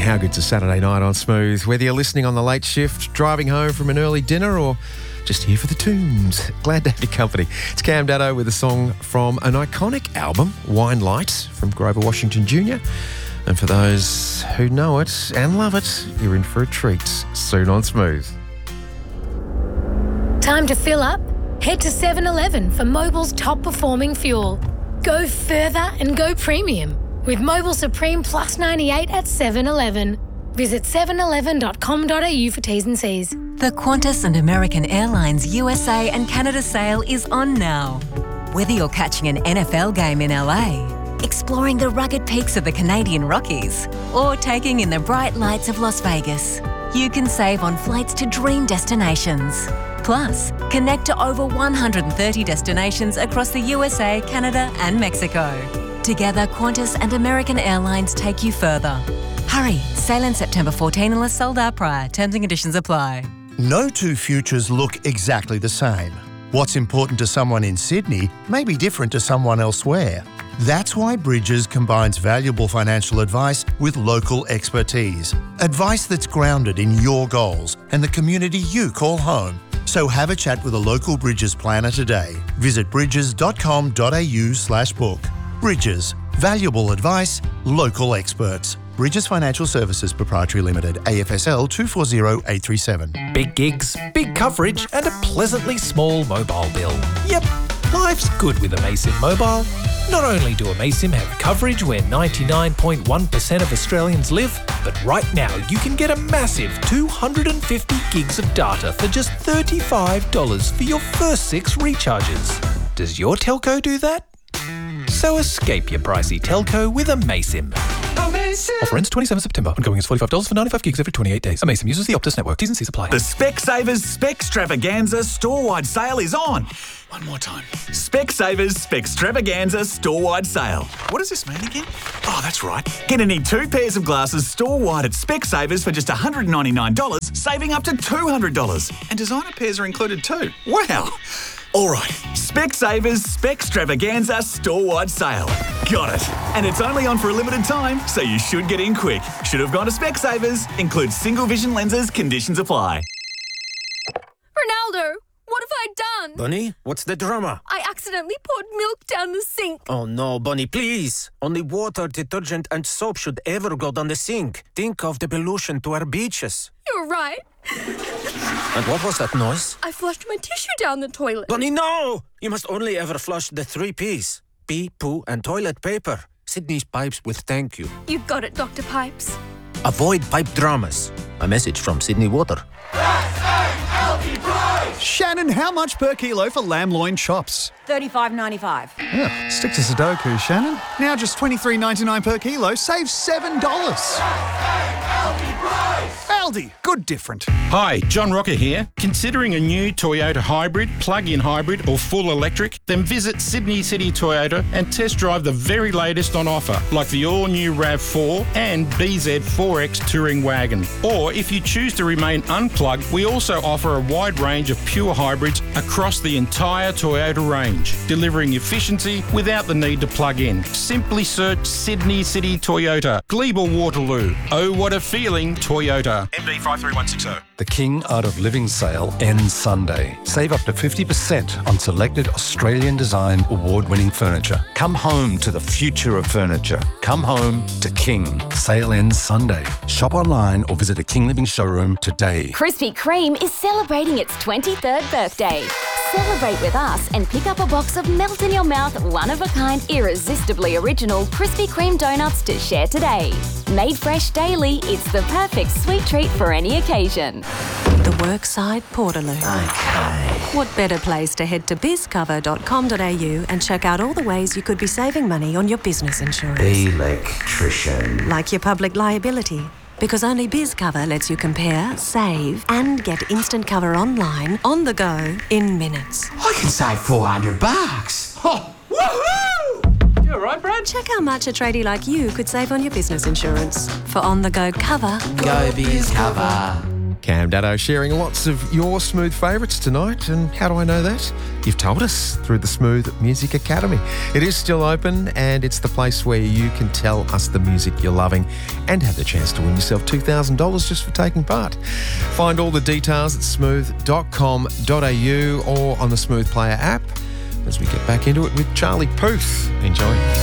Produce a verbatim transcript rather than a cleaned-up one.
How good's a Saturday night on Smooth? Whether you're listening on the late shift, driving home from an early dinner, or just here for the tunes, glad to have your company. It's Cam Daddo with a song from an iconic album, Wine Light, from Grover Washington Junior And for those who know it and love it, you're in for a treat soon on Smooth. Time to fill up? Head to seven eleven for Mobil's top performing fuel. Go further and go premium with Mobil Supreme Plus ninety-eight at seven eleven. Visit seven eleven dot com dot a u for T's and C's. The Qantas and American Airlines U S A and Canada sale is on now. Whether you're catching an N F L game in L A, exploring the rugged peaks of the Canadian Rockies, or taking in the bright lights of Las Vegas, you can save on flights to dream destinations. Plus, connect to over one hundred thirty destinations across the U S A, Canada and Mexico. Together, Qantas and American Airlines take you further. Hurry, sail in September fourteenth unless sold out prior. Terms and conditions apply. No two futures look exactly the same. What's important to someone in Sydney may be different to someone elsewhere. That's why Bridges combines valuable financial advice with local expertise. Advice that's grounded in your goals and the community you call home. So have a chat with a local Bridges planner today. Visit bridges dot com dot a u slash book. Bridges. Valuable advice, local experts. Bridges Financial Services Proprietary Limited, A F S L two four zero eight three seven. Big gigs, big coverage and a pleasantly small mobile bill. Yep, life's good with Amaysim Mobile. Not only do Amaysim have coverage where ninety-nine point one percent of Australians live, but right now you can get a massive two hundred fifty gigs of data for just thirty-five dollars for your first six recharges. Does your telco do that? So escape your pricey telco with Amaysim. Amaysim. Offer ends twenty-seventh of September. Ongoing is forty-five dollars for ninety-five gigs every twenty-eight days. Amaysim uses the Optus network. T's and C's apply. The Specsavers Specstravaganza store-wide sale is on. One more time. Specsavers Specstravaganza store-wide sale. What does this mean again? Oh, that's right. Get any two pairs of glasses store-wide at Specsavers for just one hundred ninety-nine dollars, saving up to two hundred dollars. And designer pairs are included too. Wow. All right, Specsavers Specstravaganza store-wide sale. Got it. And it's only on for a limited time, so you should get in quick. Should have gone to Specsavers. Includes single vision lenses. Conditions apply. Ronaldo, what have I done? Bunny, what's the drama? I accidentally poured milk down the sink. Oh no, Bunny, please. Only water, detergent and soap should ever go down the sink. Think of the pollution to our beaches. You're right. And what was that noise? I flushed my tissue down the toilet. Bunny, no! You must only ever flush the three P's. Pee, poo and toilet paper. Sydney's Pipes with thank you. You got it, Doctor Pipes. Avoid pipe dramas. A message from Sydney Water. Shannon, how much per kilo for lamb loin chops? thirty-five ninety-five. Yeah, stick to Sudoku, Shannon. Now just twenty-three ninety-nine per kilo, save seven dollars. Aldi, good different. Hi, John Rocker here. Considering a new Toyota hybrid, plug-in hybrid or full electric? Then visit Sydney City Toyota and test drive the very latest on offer, like the all-new RAV four and B Z four X Touring Wagon. Or if you choose to remain unplugged, we also offer a wide range of pure hybrids across the entire Toyota range, delivering efficiency without the need to plug in. Simply search Sydney City Toyota, Glebe Waterloo. Oh, what a feeling, Toyota. M D five three one six zero. The King Art of Living sale ends Sunday. Save up to fifty percent on selected Australian design award-winning furniture. Come home to the future of furniture. Come home to King. Sale ends Sunday. Shop online or visit a King Living showroom today. Krispy Kreme is celebrating its twenty-third birthday. Celebrate with us and pick up a box of melt-in-your-mouth, one-of-a-kind, irresistibly original Krispy Kreme donuts to share today. Made fresh daily, it's the perfect sweet treat for any occasion. The Workside Portaloo. Okay. What better place to head to biz cover dot com dot a u and check out all the ways you could be saving money on your business insurance. Electrician. Like your public liability. Because only BizCover lets you compare, save, and get instant cover online, on the go, in minutes. I can save four hundred bucks. Oh, woohoo! You all right, Brad? Check how much a tradie like you could save on your business insurance. For on-the-go cover... Go BizCover. Cam Daddo sharing lots of your Smooth favourites tonight. And how do I know that? You've told us through the Smooth Music Academy. It is still open, and it's the place where you can tell us the music you're loving and have the chance to win yourself two thousand dollars just for taking part. Find all the details at smooth dot com dot a u or on the Smooth Player app as we get back into it with Charlie Puth. Enjoy.